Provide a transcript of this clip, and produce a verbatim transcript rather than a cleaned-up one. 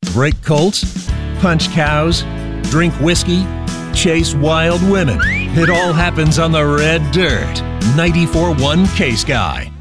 break colts, punch cows, drink whiskey, chase wild women. It all happens on the red dirt. ninety-four point one K-Sky.